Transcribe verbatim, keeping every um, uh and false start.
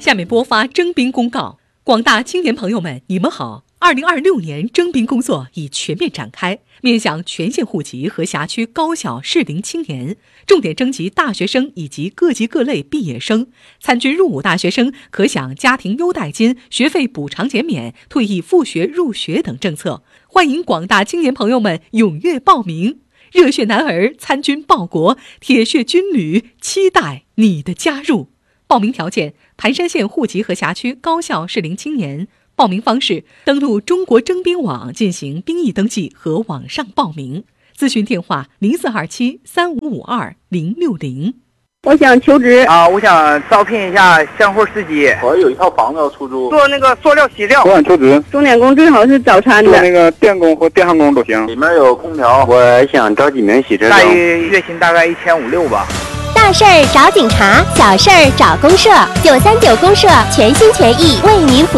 下面播发征兵公告。广大青年朋友们，你们好！二零二六年征兵工作已全面展开，面向全县户籍和辖区高校适龄青年，重点征集大学生以及各级各类毕业生。参军入伍大学生可享家庭优待金、学费补偿减免、退役复学入学等政策。欢迎广大青年朋友们踊跃报名，热血男儿参军报国，铁血军旅期待你的加入。报名条件：盘山县户籍和辖区高校适龄青年。报名方式：登录中国征兵网进行兵役登记和网上报名。咨询电话：零四二七三五五二零六零。 我想求职啊，我想招聘一下箱货司机。 我有一套房子要出租， 做那个塑料洗料。 我想求职， 钟点工最好是早餐的， 做那个电工或电焊工都行。里面有空调。我想招几名洗车大约月薪大概一千五六吧。 大事儿找警察，小事儿找公社，九三九公社全心全意为您服务。